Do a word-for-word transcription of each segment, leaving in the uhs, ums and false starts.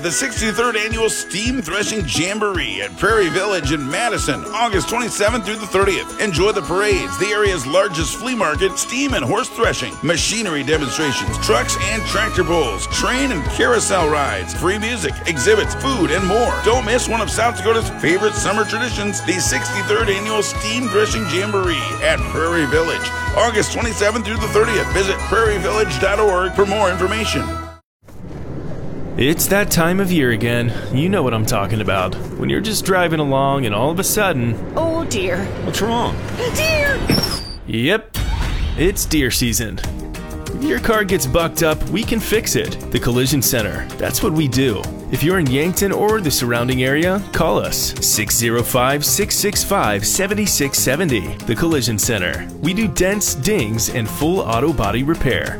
The sixty-third Annual Steam Threshing Jamboree at Prairie Village in Madison, August twenty-seventh through the thirtieth. Enjoy the parades, the area's largest flea market, steam and horse threshing, machinery demonstrations, trucks and tractor pulls, train and carousel rides, free music, exhibits, food, and more. Don't miss one of South Dakota's favorite summer traditions, the sixty-third Annual Steam Threshing Jamboree at Prairie Village, August twenty-seventh through the thirtieth. Visit prairie village dot org for more information. It's that time of year again. You know what I'm talking about. When you're just driving along and all of a sudden... Oh dear. What's wrong? Deer! Yep, it's deer season. If your car gets bucked up, we can fix it. The Collision Center. That's what we do. If you're in Yankton or the surrounding area, call us. six oh five, six six five, seven six seven oh. The Collision Center. We do dents, dings, and full auto body repair.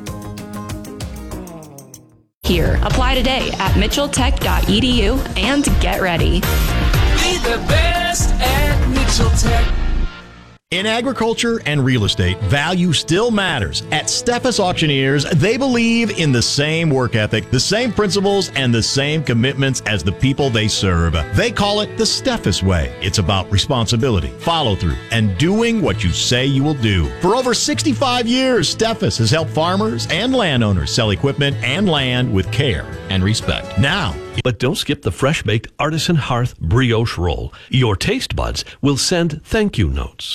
Here. Apply today at mitchell tech dot e d u and get ready. Be the best at Mitchell Tech. In agriculture and real estate, value still matters. At Steffes Auctioneers, they believe in the same work ethic, the same principles, and the same commitments as the people they serve. They call it the Steffes way. It's about responsibility, follow-through, and doing what you say you will do. For over sixty-five years, Steffes has helped farmers and landowners sell equipment and land with care and respect. Now, but don't skip the fresh-baked Artisan Hearth brioche roll. Your taste buds will send thank you notes.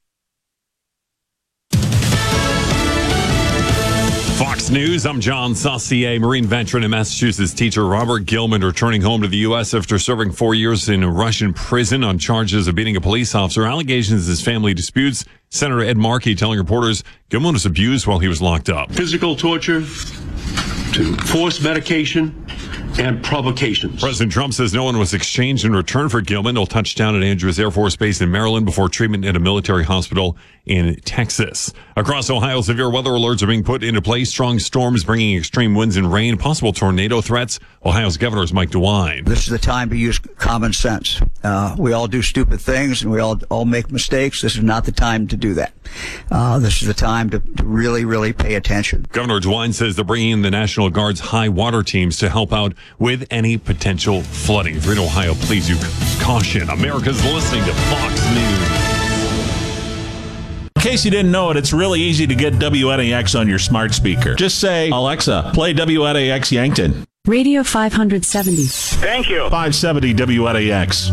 Fox News, I'm John Saucier. Marine veteran and Massachusetts teacher Robert Gilman returning home to the U S after serving four years in a Russian prison on charges of beating a police officer. Allegations his family disputes. Senator Ed Markey telling reporters Gilman was abused while he was locked up. Physical torture, to forced medication, and provocations. President Trump says no one was exchanged in return for Gilman. He'll touch down at Andrews Air Force Base in Maryland before treatment at a military hospital in Texas. Across Ohio, severe weather alerts are being put into place. Strong storms bringing extreme winds and rain, possible tornado threats. Ohio's Governor is Mike DeWine. This is the time to use common sense. Uh, we all do stupid things and we all all make mistakes. This is not the time to do that. Uh, this is the time to, to really, really pay attention. Governor DeWine says they're bringing in the National Guard's high water teams to help out with any potential flooding. If you're in Ohio, please use caution. America's listening to Fox News. In case you didn't know it, it's really easy to get W N A X on your smart speaker. Just say, Alexa, play W N A X Yankton. Radio five seventy. Thank you. five seventy W N A X.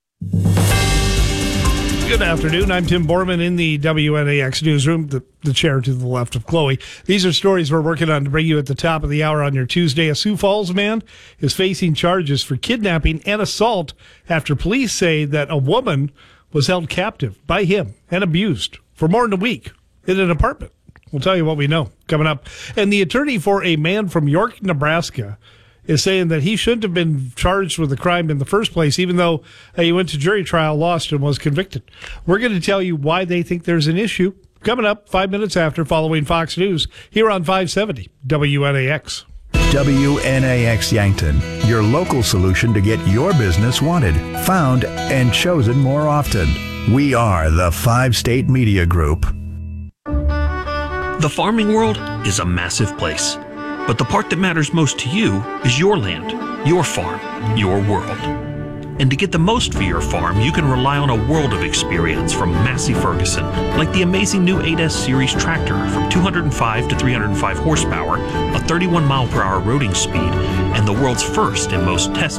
Good afternoon. I'm Tim Borman in the W N A X newsroom, the, the chair to the left of Chloe. These are stories we're working on to bring you at the top of the hour on your Tuesday. A Sioux Falls man is facing charges for kidnapping and assault after police say that a woman was held captive by him and abused for more than a week in an apartment. We'll tell you what we know coming up. And the attorney for a man from York, Nebraska, is saying that he shouldn't have been charged with a crime in the first place, even though uh, he went to jury trial, lost, and was convicted. We're going to tell you why they think there's an issue coming up five minutes after, following Fox News, here on five seventy W N A X. W N A X Yankton, your local solution to get your business wanted, found, and chosen more often. We are the Five-State Media Group. The farming world is a massive place. But the part that matters most to you is your land, your farm, your world. And to get the most for your farm, you can rely on a world of experience from Massey Ferguson, like the amazing new eight S Series tractor from two hundred five to three hundred five horsepower, a thirty-one mile per hour roading speed, and the world's first and most tested